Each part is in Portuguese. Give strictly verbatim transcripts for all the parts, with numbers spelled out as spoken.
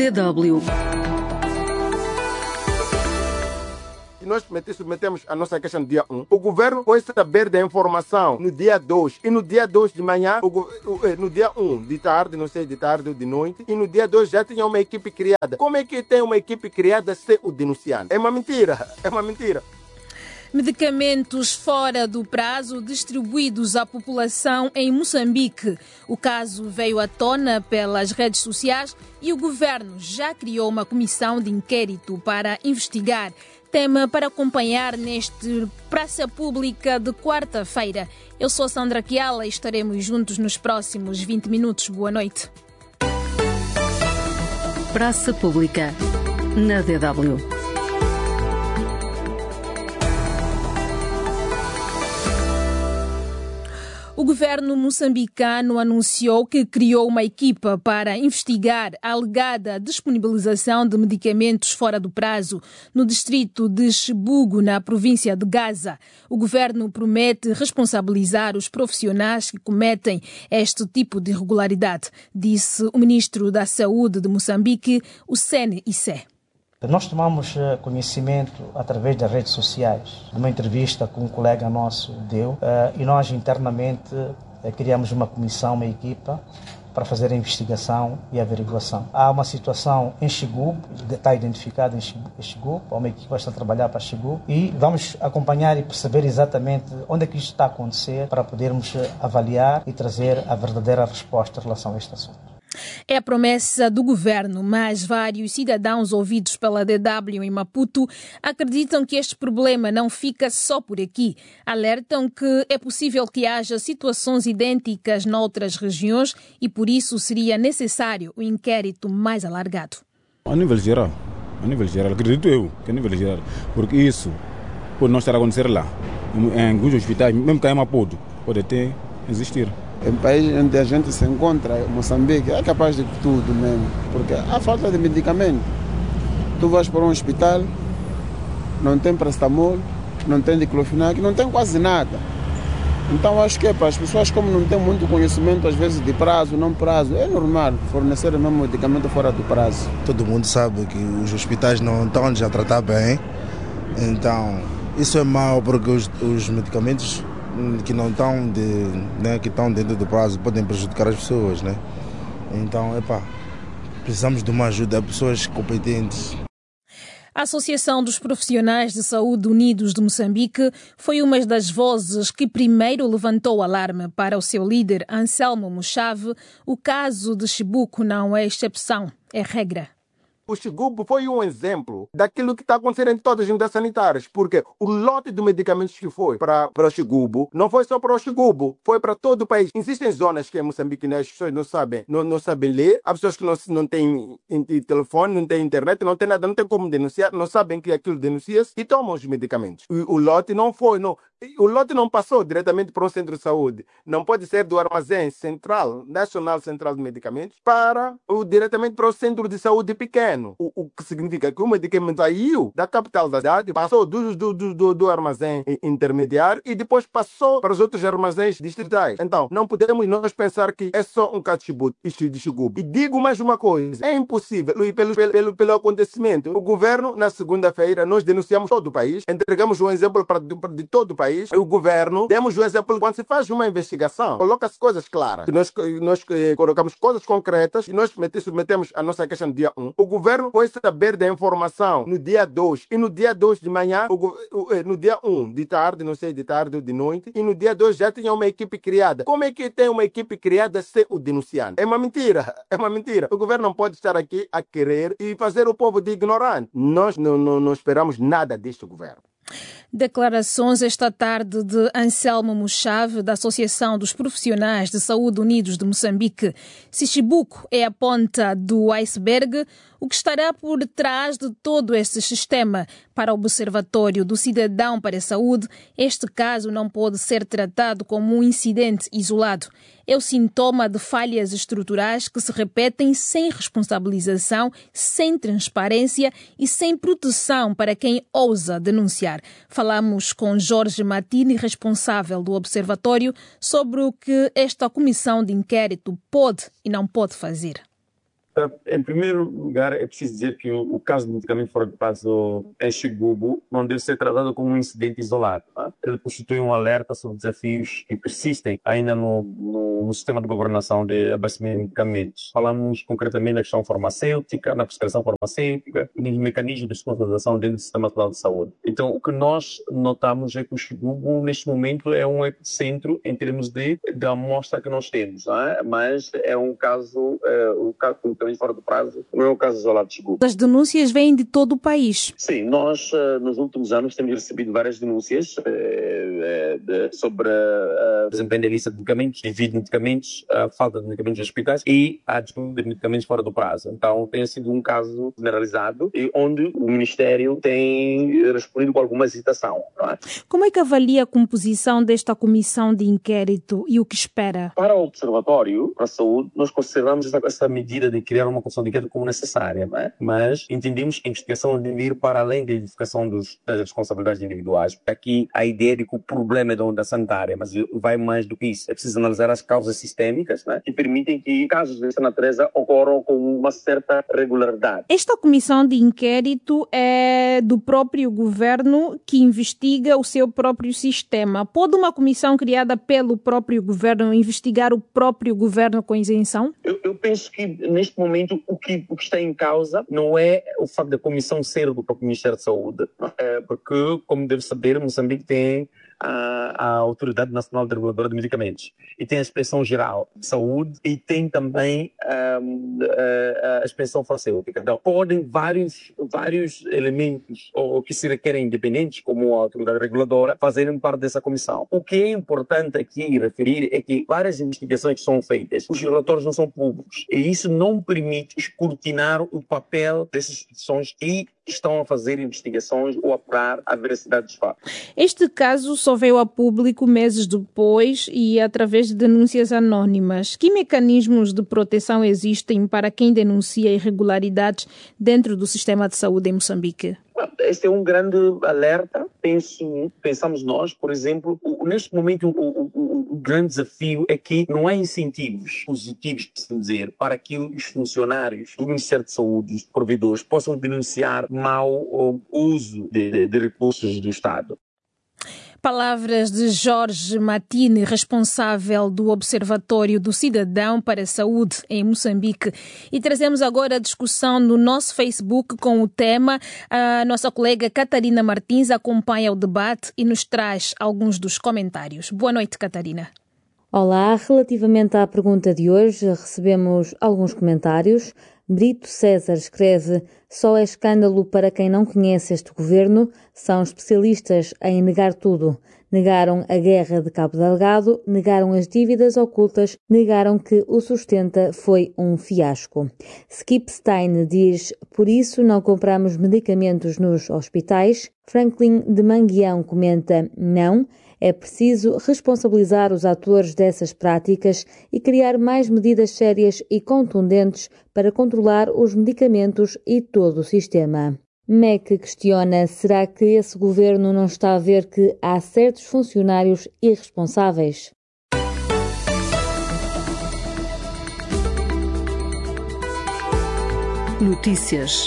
D W. E nós submetemos a nossa questão no dia um. O governo foi saber da informação no dia dois. E no dia dois de manhã, o, no dia um de tarde, não sei, de tarde ou de noite. E no dia dois já tinha uma equipe criada. Como é que tem uma equipe criada sem o denunciante? É uma mentira. É uma mentira. Medicamentos fora do prazo distribuídos à população em Moçambique. O caso veio à tona pelas redes sociais e o governo já criou uma comissão de inquérito para investigar. Tema para acompanhar neste Praça Pública de quarta-feira. Eu sou Sandra Chiala e estaremos juntos nos próximos vinte minutos. Boa noite. Praça Pública, na D W. O governo moçambicano anunciou que criou uma equipa para investigar a alegada disponibilização de medicamentos fora do prazo no distrito de Chibougo, na província de Gaza. O governo promete responsabilizar os profissionais que cometem este tipo de irregularidade, disse o ministro da Saúde de Moçambique, Hussein Issé. Nós tomamos conhecimento através das redes sociais, de uma entrevista que um colega nosso deu, e nós internamente criamos uma comissão, uma equipa, para fazer a investigação e a averiguação. Há uma situação em Chibougo, está identificada em Chibougo, uma equipa está a trabalhar para Chibougo, e vamos acompanhar e perceber exatamente onde é que isto está a acontecer para podermos avaliar e trazer a verdadeira resposta em relação a este assunto. É a promessa do governo, mas vários cidadãos ouvidos pela D W em Maputo acreditam que este problema não fica só por aqui. Alertam que é possível que haja situações idênticas noutras regiões e por isso seria necessário um inquérito mais alargado. A nível geral, a nível geral, acredito eu que a nível geral, porque isso pode não estar a acontecer lá. Em alguns hospitais, mesmo que em Maputo, pode até existir. Em país onde a gente se encontra, Moçambique, é capaz de tudo mesmo, porque há falta de medicamento. Tu vais para um hospital, não tem paracetamol, não tem diclofenac, não tem quase nada. Então acho que é para as pessoas, como não têm muito conhecimento às vezes de prazo, não prazo, é normal fornecer o mesmo medicamento fora do prazo. Todo mundo sabe que os hospitais não estão a tratar bem, então isso é mau porque os, os medicamentos que não estão de, né, que estão dentro do prazo podem prejudicar as pessoas, né? Então, epá, precisamos de uma ajuda de pessoas competentes. A Associação dos Profissionais de Saúde Unidos de Moçambique foi uma das vozes que primeiro levantou o alarme para o seu líder, Anselmo Muchave. O caso de Chibougo não é exceção, é regra. O Chibougo foi um exemplo daquilo que está acontecendo em todas as unidades sanitárias, porque o lote de medicamentos que foi para, para o Chibougo não foi só para o Chibougo, foi para todo o país. Existem zonas que em Moçambique né, as pessoas não sabem, não, não sabem ler, há pessoas que não, não têm telefone, não têm internet, não têm nada, não tem como denunciar, não sabem que aquilo denuncia-se e tomam os medicamentos. O, o lote não foi, não, o lote não passou diretamente para um centro de saúde, não pode ser do armazém central, nacional central de medicamentos, para o, diretamente para o centro de saúde pequeno. O, o que significa que o medicamento saiu da capital da cidade, passou do, do, do, do armazém intermediário e depois passou para os outros armazéns distritais. Então, não podemos nós pensar que é só um caso de Chibougo. E digo mais uma coisa, é impossível, e pelo, pelo, pelo acontecimento, o governo, na segunda-feira, nós denunciamos todo o país, entregamos um exemplo para, para de todo o país, o governo, demos um exemplo quando se faz uma investigação, coloca-se coisas claras, nós, nós colocamos coisas concretas e nós submetemos a nossa questão no dia um. O governo O governo foi saber da informação no dia dois. E no dia dois de manhã, o, o, no dia um de tarde, não sei, de tarde ou de noite. E no dia dois já tinha uma equipe criada. Como é que tem uma equipe criada sem o denunciante? É uma mentira. É uma mentira. O governo não pode estar aqui a querer e fazer o povo de ignorante. Nós não, não, não esperamos nada deste governo. Declarações esta tarde de Anselmo Muchave, da Associação dos Profissionais de Saúde Unidos de Moçambique. Se Chibougo é a ponta do iceberg, o que estará por trás de todo este sistema? Para o Observatório do Cidadão para a Saúde, este caso não pode ser tratado como um incidente isolado. É o sintoma de falhas estruturais que se repetem sem responsabilização, sem transparência e sem proteção para quem ousa denunciar. Falamos com Jorge Matini, responsável do Observatório, sobre o que esta comissão de inquérito pode e não pode fazer. Em primeiro lugar, é preciso dizer que o, o caso do medicamento fora de prazo em Xingubo não deve ser tratado como um incidente isolado. Tá? Ele constitui um alerta sobre desafios que persistem ainda no, no, no sistema de governação de abastecimento de medicamentos. Falamos concretamente da questão farmacêutica, na prescrição farmacêutica e nos mecanismos de responsabilização dentro do sistema nacional de saúde. Então, o que nós notamos é que o Xingubo, neste momento, é um epicentro em termos de, da amostra que nós temos, não é? Mas é um caso, é, o caso do medicamento fora do prazo não é um caso isolado de Xingubo. As denúncias vêm de todo o país. Sim, nós nos últimos anos temos recebido várias denúncias é, é, sobre o desempenho da lista de medicamentos, envio de medicamentos, a falta de medicamentos nos hospitais e a disponibilidade de medicamentos fora do prazo. Então, tem sido um caso generalizado e onde o Ministério tem respondido com alguma hesitação. Não é? Como é que avalia a composição desta comissão de inquérito e o que espera? Para o Observatório para a Saúde, nós consideramos essa, essa medida de criar uma comissão de inquérito como necessária, não é? Mas entendemos que a investigação deve ir para além da identificação dos, das responsabilidades individuais, porque aqui a ideia de que o problema é da onda sanitária, mas vai mais do que isso. É preciso analisar as causas sistêmicas, né, que permitem que casos dessa natureza ocorram com uma certa regularidade. Esta comissão de inquérito é do próprio governo que investiga o seu próprio sistema. Pode uma comissão criada pelo próprio governo investigar o próprio governo com isenção? Eu, eu penso que, neste momento, o que, o que está em causa não é o facto da comissão ser do próprio Ministério da Saúde, é porque, como deve saber, Moçambique tem a, a Autoridade Nacional de Reguladora de Medicamentos e tem a Inspeção-Geral de Saúde e tem também um, a, a Inspeção Farmacêutica. Então, podem vários, vários elementos ou que se requerem independentes, como a Autoridade Reguladora, fazerem parte dessa comissão. O que é importante aqui referir é que várias investigações que são feitas, os relatórios não são públicos e isso não permite escrutinar o papel dessas instituições que estão a fazer investigações ou a apurar a veracidade dos fatos. Este caso só veio a público meses depois e através de denúncias anónimas. Que mecanismos de proteção existem para quem denuncia irregularidades dentro do sistema de saúde em Moçambique? Este é um grande alerta, penso, pensamos nós, por exemplo, o, neste momento o, o, o grande desafio é que não há incentivos positivos, por dizer, para que os funcionários do Ministério de Saúde, os provedores, possam denunciar mau uso de, de, de recursos do Estado. Palavras de Jorge Matine, responsável do Observatório do Cidadão para a Saúde em Moçambique. E trazemos agora a discussão no nosso Facebook com o tema. A nossa colega Catarina Martins acompanha o debate e nos traz alguns dos comentários. Boa noite, Catarina. Olá, relativamente à pergunta de hoje, recebemos alguns comentários. Brito César escreve: só é escândalo para quem não conhece este governo, são especialistas em negar tudo. Negaram a guerra de Cabo Delgado, negaram as dívidas ocultas, negaram que o sustenta foi um fiasco. Skipstein diz: por isso não compramos medicamentos nos hospitais. Franklin de Manguião comenta: não. É preciso responsabilizar os atores dessas práticas e criar mais medidas sérias e contundentes para controlar os medicamentos e todo o sistema. M E C questiona: será que esse governo não está a ver que há certos funcionários irresponsáveis? Notícias.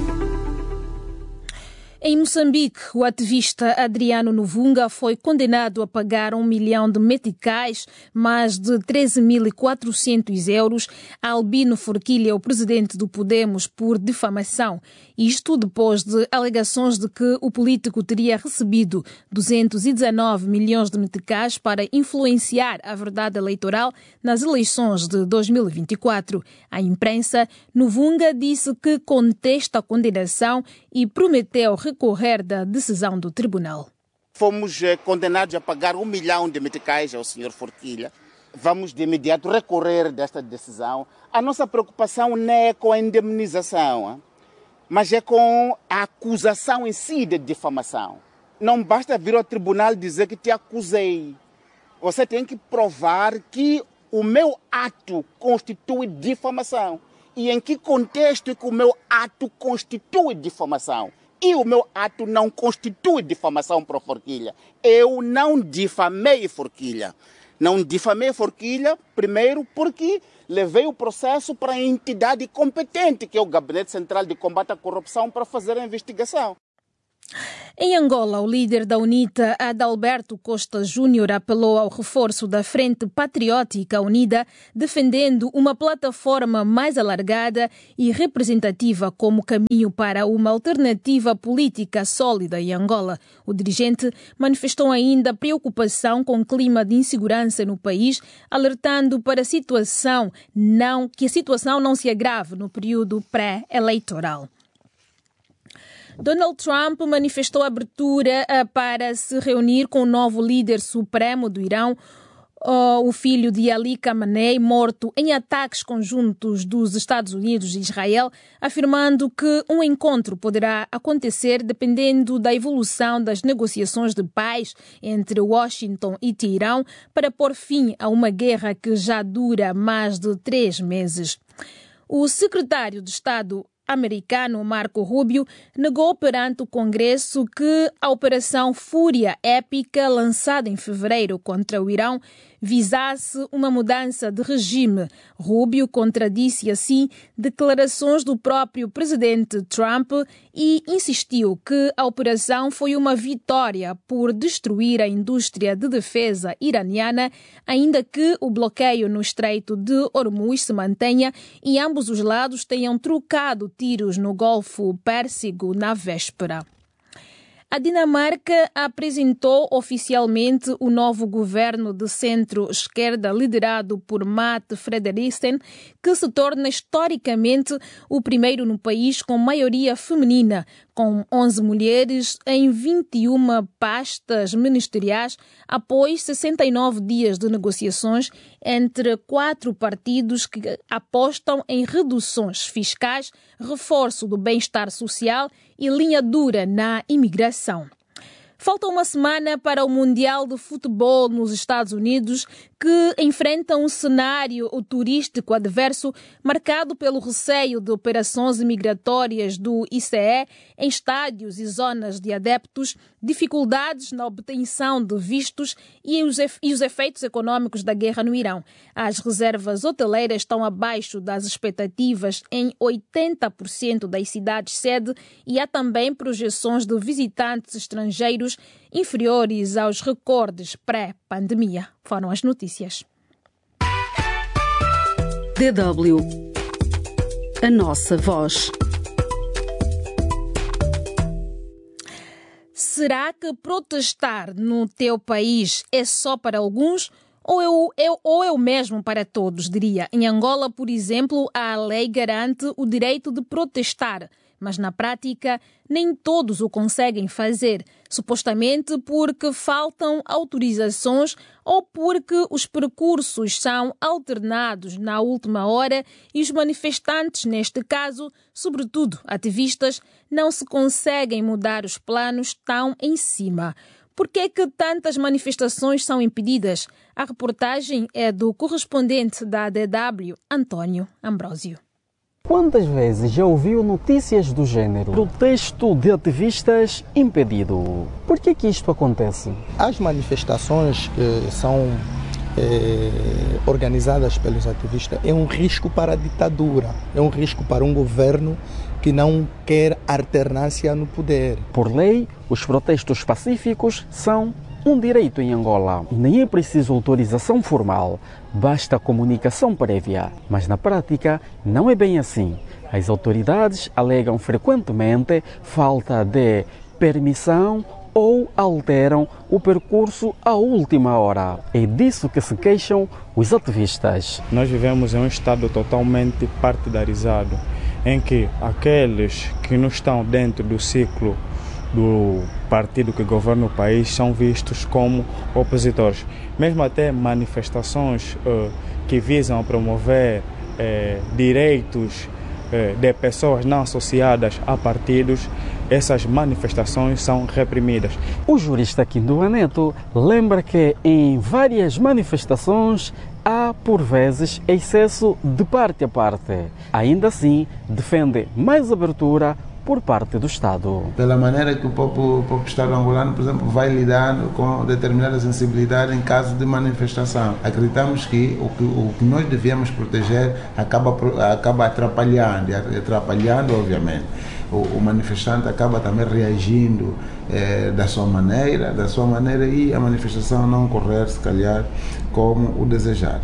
Em Moçambique, o ativista Adriano Novunga foi condenado a pagar um milhão de meticais, mais de treze mil e quatrocentos euros, a Albino Forquilha, o presidente do Podemos, por difamação. Isto depois de alegações de que o político teria recebido duzentos e dezenove milhões de meticais para influenciar a verdade eleitoral nas eleições de dois mil e vinte e quatro. À imprensa, Novunga disse que contesta a condenação e prometeu recorrer da decisão do tribunal. Fomos eh, condenados a pagar um milhão de meticais ao senhor Forquilha. Vamos de imediato recorrer desta decisão. A nossa preocupação não é com a indemnização, hein? Mas é com a acusação em si de difamação. Não basta vir ao tribunal dizer que te acusei. Você tem que provar que o meu ato constitui difamação. E em que contexto é que o meu ato constitui difamação? E o meu ato não constitui difamação para Forquilha. Eu não difamei Forquilha. Não difamei Forquilha, primeiro, porque levei o processo para a entidade competente, que é o Gabinete Central de Combate à Corrupção, para fazer a investigação. Em Angola, o líder da UNITA, Adalberto Costa Júnior, apelou ao reforço da Frente Patriótica Unida, defendendo uma plataforma mais alargada e representativa como caminho para uma alternativa política sólida em Angola. O dirigente manifestou ainda preocupação com o clima de insegurança no país, alertando para a situação não, que a situação não se agrave no período pré-eleitoral. Donald Trump manifestou abertura para se reunir com o novo líder supremo do Irão, o filho de Ali Khamenei, morto em ataques conjuntos dos Estados Unidos e Israel, afirmando que um encontro poderá acontecer dependendo da evolução das negociações de paz entre Washington e Teherão para pôr fim a uma guerra que já dura mais de três meses. O secretário de Estado americano Marco Rubio negou perante o Congresso que a Operação Fúria Épica, lançada em fevereiro contra o Irão, visasse uma mudança de regime. Rubio contradisse assim declarações do próprio presidente Trump e insistiu que a operação foi uma vitória por destruir a indústria de defesa iraniana, ainda que o bloqueio no Estreito de Hormuz se mantenha e ambos os lados tenham trocado tiros no Golfo Pérsico na véspera. A Dinamarca apresentou oficialmente o novo governo de centro-esquerda liderado por Mette Frederiksen, que se torna historicamente o primeiro no país com maioria feminina, com onze mulheres em vinte e uma pastas ministeriais, após sessenta e nove dias de negociações entre quatro partidos que apostam em reduções fiscais, reforço do bem-estar social e linha dura na imigração. Falta uma semana para o Mundial de Futebol nos Estados Unidos, que enfrenta um cenário turístico adverso marcado pelo receio de operações migratórias do I C E em estádios e zonas de adeptos, dificuldades na obtenção de vistos e os, efe- e os efeitos econômicos da guerra no Irão. As reservas hoteleiras estão abaixo das expectativas em oitenta por cento das cidades-sede e há também projeções de visitantes estrangeiros inferiores aos recordes pré-pandemia. Foram as notícias. D W. A nossa voz. Será que protestar no teu país é só para alguns ou é, o, é, ou é o mesmo para todos, diria? Em Angola, por exemplo, a lei garante o direito de protestar, mas na prática nem todos o conseguem fazer, supostamente porque faltam autorizações ou porque os percursos são alternados na última hora e os manifestantes, neste caso, sobretudo ativistas, não se conseguem mudar os planos tão em cima. Por que é que tantas manifestações são impedidas? A reportagem é do correspondente da D W, António Ambrósio. Quantas vezes já ouviu notícias do gênero? Protesto de ativistas impedido. Por que que isto acontece? As manifestações que são eh, organizadas pelos ativistas é um risco para a ditadura, é um risco para um governo que não quer alternância no poder. Por lei, os protestos pacíficos são um direito em Angola. Nem é preciso autorização formal, basta comunicação prévia. Mas na prática não é bem assim. As autoridades alegam frequentemente falta de permissão ou alteram o percurso à última hora. É disso que se queixam os ativistas. Nós vivemos em um estado totalmente partidarizado, em que aqueles que não estão dentro do ciclo do partido que governa o país são vistos como opositores. Mesmo até manifestações uh, que visam promover uh, direitos uh, de pessoas não associadas a partidos, essas manifestações são reprimidas. O jurista Quindoa Neto lembra que em várias manifestações há, por vezes, excesso de parte a parte. Ainda assim, defende mais abertura por parte do Estado. Pela maneira que o próprio, o próprio Estado angolano, por exemplo, vai lidando com determinada sensibilidade em caso de manifestação. Acreditamos que o que, o que nós devíamos proteger acaba, acaba atrapalhando, e atrapalhando, obviamente. O, o manifestante acaba também reagindo eh, da sua maneira, da sua maneira e a manifestação não correr, se calhar, como o desejar.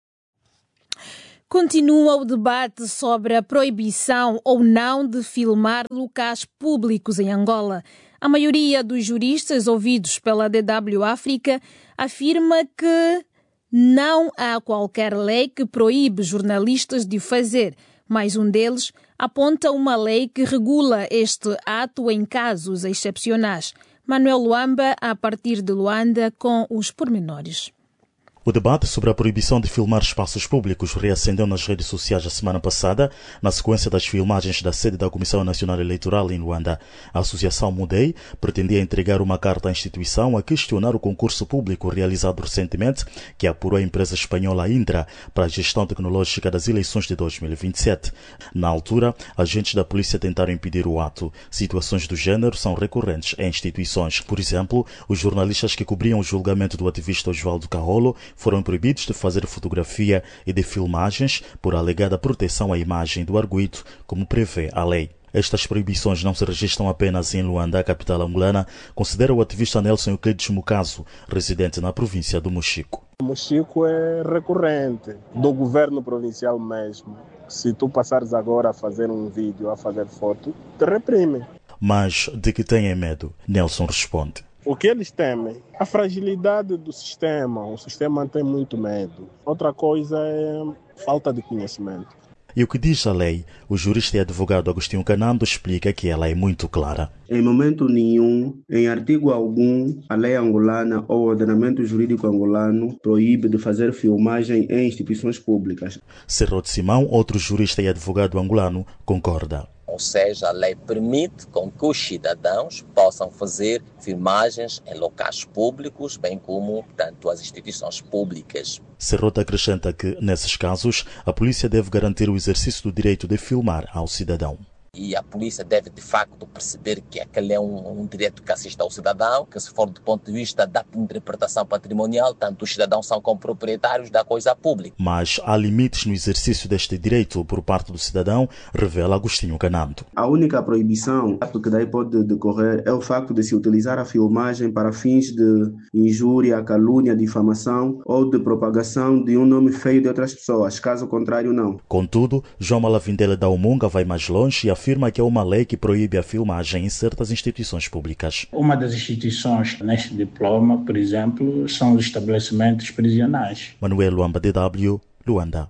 Continua o debate sobre a proibição ou não de filmar locais públicos em Angola. A maioria dos juristas ouvidos pela D W África afirma que não há qualquer lei que proíbe jornalistas de o fazer, mas um deles aponta uma lei que regula este ato em casos excepcionais. Manuel Luamba, a partir de Luanda, com os pormenores. O debate sobre a proibição de filmar espaços públicos reacendeu nas redes sociais a semana passada, na sequência das filmagens da sede da Comissão Nacional Eleitoral em Luanda. A Associação Mudei pretendia entregar uma carta à instituição a questionar o concurso público realizado recentemente, que apurou a empresa espanhola Indra para a gestão tecnológica das eleições de dois mil e vinte e sete. Na altura, agentes da polícia tentaram impedir o ato. Situações do género são recorrentes em instituições. Por exemplo, os jornalistas que cobriam o julgamento do ativista Osvaldo Carrolo foram proibidos de fazer fotografia e de filmagens por alegada proteção à imagem do arguido, como prevê a lei. Estas proibições não se registram apenas em Luanda, a capital angolana, considera o ativista Nelson Euclides Mucaso, residente na província do Mochico. O Mochico é recorrente, do governo provincial mesmo. Se tu passares agora a fazer um vídeo, a fazer foto, te reprimem. Mas de que têm medo? Nelson responde. O que eles temem? A fragilidade do sistema. O sistema tem muito medo. Outra coisa é falta de conhecimento. E o que diz a lei? O jurista e advogado Agostinho Canando explica que ela é muito clara. Em momento nenhum, em artigo algum, a lei angolana ou o ordenamento jurídico angolano proíbe de fazer filmagem em instituições públicas. Cerro Simão, outro jurista e advogado angolano, concorda. Ou seja, a lei permite com que os cidadãos possam fazer filmagens em locais públicos, bem como, tanto as instituições públicas. Serrota acrescenta que, nesses casos, a polícia deve garantir o exercício do direito de filmar ao cidadão. E a polícia deve, de facto, perceber que aquele é um, um direito que assiste ao cidadão, que se for do ponto de vista da interpretação patrimonial, tanto os cidadãos são como proprietários da coisa pública. Mas há limites no exercício deste direito por parte do cidadão, revela Agostinho Canando. A única proibição que daí pode decorrer é o facto de se utilizar a filmagem para fins de injúria, calúnia, difamação ou de propagação de um nome feio de outras pessoas. Caso contrário, não. Contudo, João Malavindela da Umunga vai mais longe e afirma que é uma lei que proíbe a filmagem em certas instituições públicas. Uma das instituições neste diploma, por exemplo, são os estabelecimentos prisionais. Manuel Luamba, D W, Luanda.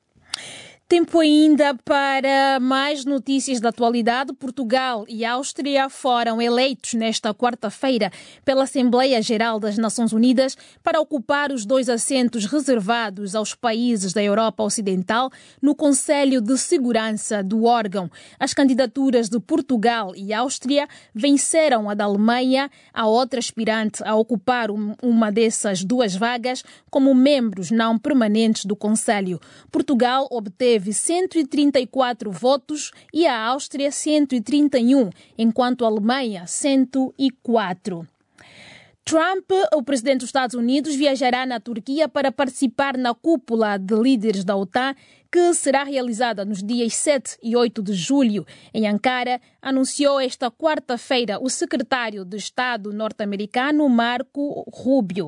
Tempo ainda para mais notícias da atualidade. Portugal e Áustria foram eleitos nesta quarta-feira pela Assembleia Geral das Nações Unidas para ocupar os dois assentos reservados aos países da Europa Ocidental no Conselho de Segurança do órgão. As candidaturas de Portugal e Áustria venceram a da Alemanha, a outra aspirante a ocupar uma dessas duas vagas como membros não permanentes do Conselho. Portugal obteve cento e trinta e quatro votos e a Áustria cento e trinta e um, enquanto a Alemanha cento e quatro. Trump, o presidente dos Estados Unidos, viajará na Turquia para participar na cúpula de líderes da OTAN, que será realizada nos dias sete e oito de julho. Em Ankara, anunciou esta quarta-feira o secretário de Estado norte-americano, Marco Rubio.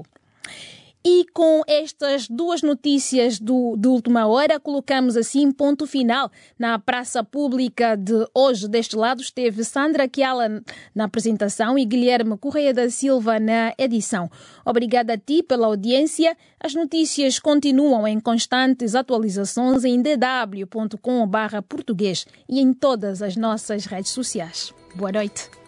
E com estas duas notícias do, de última hora, colocamos assim ponto final na praça pública de hoje. Deste lado esteve Sandra Kiala na apresentação e Guilherme Correia da Silva na edição. Obrigada a ti pela audiência. As notícias continuam em constantes atualizações em d w ponto com barra português e em todas as nossas redes sociais. Boa noite.